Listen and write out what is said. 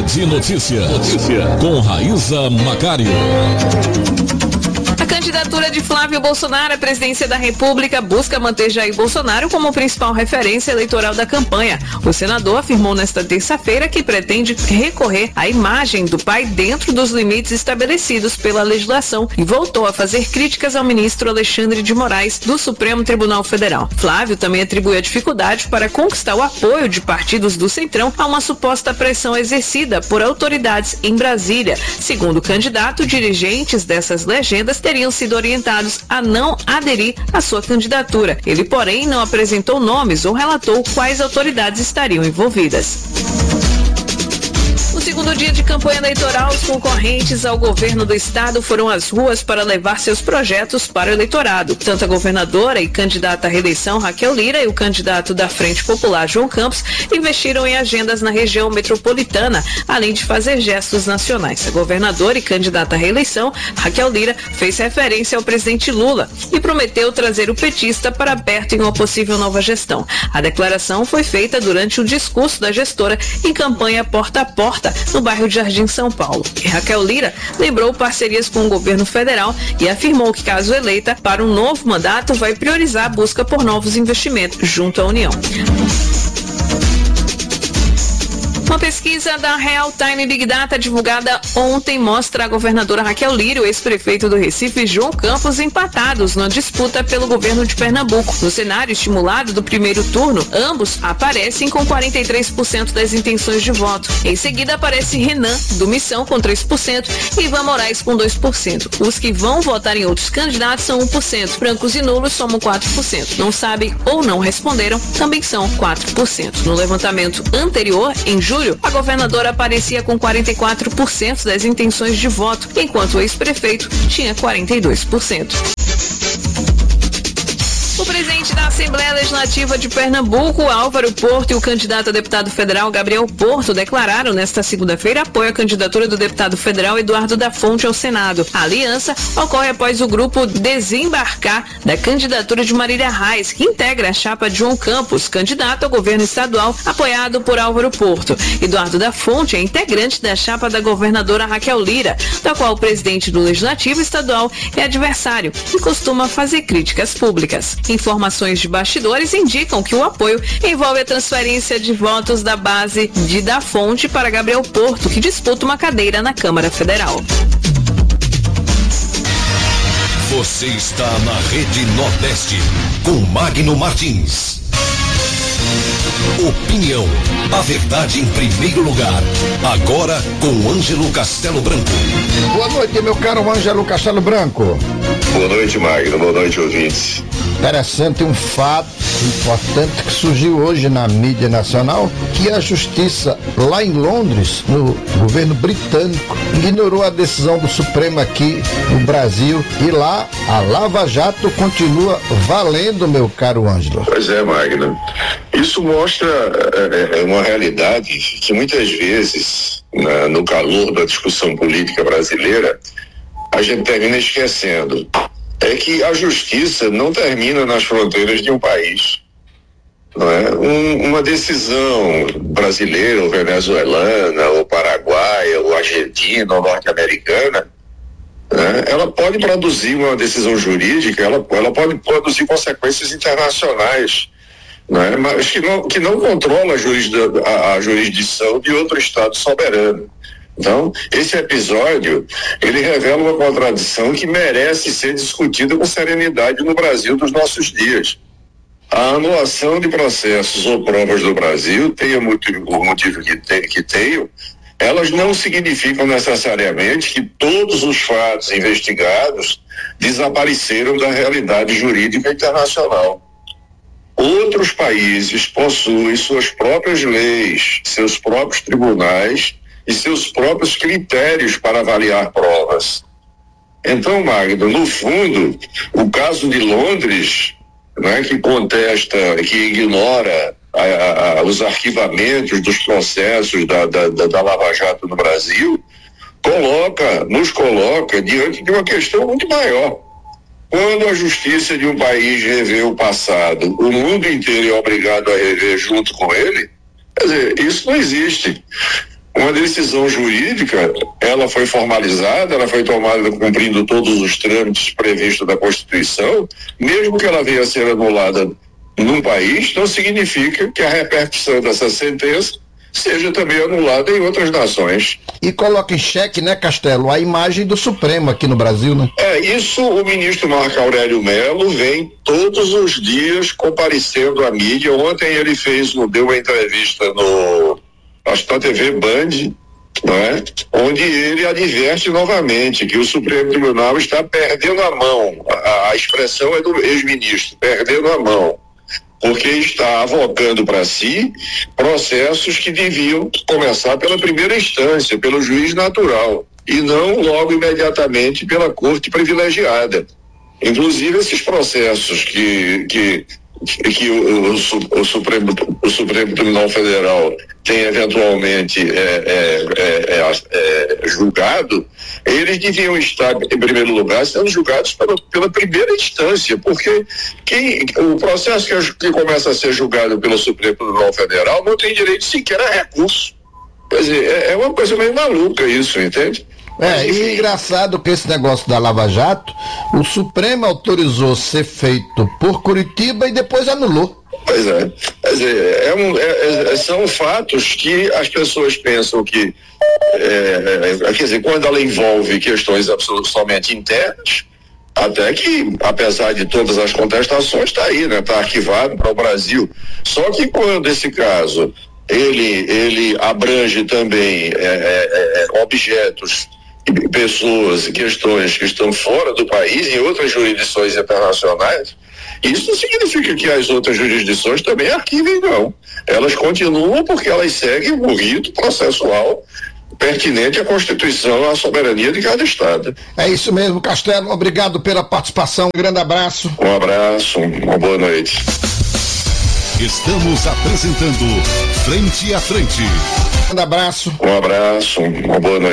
de Notícias. Com Raíza Macário. A candidatura de Flávio Bolsonaro à presidência da República busca manter Jair Bolsonaro como principal referência eleitoral da campanha. O senador afirmou nesta terça-feira que pretende recorrer à imagem do pai dentro dos limites estabelecidos pela legislação e voltou a fazer críticas ao ministro Alexandre de Moraes do Supremo Tribunal Federal. Flávio também atribuiu a dificuldade para conquistar o apoio de partidos do Centrão a uma suposta pressão exercida por autoridades em Brasília. Segundo o candidato, dirigentes dessas legendas teriam sido orientados a não aderir à sua candidatura. Ele, porém, não apresentou nomes ou relatou quais autoridades estariam envolvidas. No segundo dia de campanha eleitoral, os concorrentes ao governo do estado foram às ruas para levar seus projetos para o eleitorado. Tanto a governadora e candidata à reeleição Raquel Lira e o candidato da Frente Popular João Campos investiram em agendas na região metropolitana, além de fazer gestos nacionais. A governadora e candidata à reeleição Raquel Lira fez referência ao presidente Lula e prometeu trazer o petista para perto em uma possível nova gestão. A declaração foi feita durante o discurso da gestora em campanha porta a porta no bairro de Jardim, São Paulo. E Raquel Lira lembrou parcerias com o governo federal e afirmou que, caso eleita para um novo mandato, vai priorizar a busca por novos investimentos junto à União. Uma pesquisa da Real Time Big Data divulgada ontem mostra a governadora Raquel Lira e o ex-prefeito do Recife, João Campos, empatados na disputa pelo governo de Pernambuco. No cenário estimulado do primeiro turno, ambos aparecem com 43% das intenções de voto. Em seguida aparece Renan, do Missão, com 3% e Ivan Moraes, com 2%. Os que vão votar em outros candidatos são 1%. Brancos e nulos somam 4%. Não sabem ou não responderam também são 4%. No levantamento anterior, em julho, a governadora aparecia com 44% das intenções de voto, enquanto o ex-prefeito tinha 42%. O presidente da Assembleia Legislativa de Pernambuco, Álvaro Porto, e o candidato a deputado federal, Gabriel Porto, declararam nesta segunda-feira apoio à candidatura do deputado federal Eduardo da Fonte ao Senado. A aliança ocorre após o grupo desembarcar da candidatura de Marília Reis, que integra a chapa de João Campos, candidato ao governo estadual, apoiado por Álvaro Porto. Eduardo da Fonte é integrante da chapa da governadora Raquel Lira, da qual o presidente do Legislativo Estadual é adversário e costuma fazer críticas públicas. Informações de bastidores indicam que o apoio envolve a transferência de votos da base de Da Fonte para Gabriel Porto, que disputa uma cadeira na Câmara Federal. Você está na Rede Nordeste com Magno Martins. Opinião, a verdade em primeiro lugar. Agora com Ângelo Castelo Branco. Boa noite, meu caro Ângelo Castelo Branco. Boa noite, Magno. Boa noite, ouvintes. Interessante um fato importante que surgiu hoje na mídia nacional, que a justiça lá em Londres, no governo britânico, ignorou a decisão do Supremo aqui no Brasil e lá a Lava Jato continua valendo, meu caro Ângelo. Pois é, Magno. Isso mostra uma realidade que muitas vezes, no calor da discussão política brasileira, a gente termina esquecendo. É que a justiça não termina nas fronteiras de um país. Não é? Uma decisão brasileira, ou venezuelana, ou paraguaia, ou argentina, ou norte-americana, né? Ela pode produzir uma decisão jurídica, ela pode produzir consequências internacionais, né? Mas que não controla a jurisdição de outro Estado soberano. Então, esse episódio, ele revela uma contradição que merece ser discutida com serenidade no Brasil dos nossos dias. A anulação de processos ou provas do Brasil, tenha o motivo que tenham, elas não significam necessariamente que todos os fatos investigados desapareceram da realidade jurídica internacional. Outros países possuem suas próprias leis, seus próprios tribunais e seus próprios critérios para avaliar provas. Então, Magno, no fundo, o caso de Londres, né, que contesta, que ignora os arquivamentos dos processos da Lava Jato no Brasil, nos coloca diante de uma questão muito maior. Quando a justiça de um país revê o passado, o mundo inteiro é obrigado a rever junto com ele. Quer dizer, isso não existe. uma decisão jurídica, ela foi formalizada, ela foi tomada cumprindo todos os trâmites previstos da Constituição, mesmo que ela venha a ser anulada num país, não significa que a repercussão dessa sentença seja também anulada em outras nações. E coloca em xeque, né, Castelo, a imagem do Supremo aqui no Brasil, né? Isso o ministro Marco Aurélio Mello vem todos os dias comparecendo à mídia. Ontem ele deu uma entrevista acho que na TV Band, não é? Onde ele adverte novamente que o Supremo Tribunal está perdendo a mão. A expressão é do ex-ministro, perdendo a mão, porque está avocando para si processos que deviam começar pela primeira instância, pelo juiz natural, e não logo imediatamente pela corte privilegiada. Inclusive esses processos que o Supremo Tribunal Federal tem eventualmente julgado, eles deviam estar, em primeiro lugar, sendo julgados pela primeira instância, porque o processo que começa a ser julgado pelo Supremo Tribunal Federal não tem direito sequer a recurso. Quer dizer, é uma coisa meio maluca isso, entende? E engraçado que esse negócio da Lava Jato, o Supremo autorizou ser feito por Curitiba e depois anulou. Pois é. Quer dizer, são fatos que as pessoas pensam que, quer dizer, quando ela envolve questões absolutamente internas, até que, apesar de todas as contestações, está aí, né? Está arquivado para o Brasil. Só que quando esse caso ele abrange também objetos, pessoas e questões que estão fora do país, em outras jurisdições internacionais, isso não significa que as outras jurisdições também arquivem, não. Elas continuam porque elas seguem o rito processual pertinente à Constituição, à soberania de cada Estado. É isso mesmo, Castelo. Obrigado pela participação. Um grande abraço. Um abraço, uma boa noite. Estamos apresentando Frente a Frente. Um grande abraço. Um abraço, uma boa noite.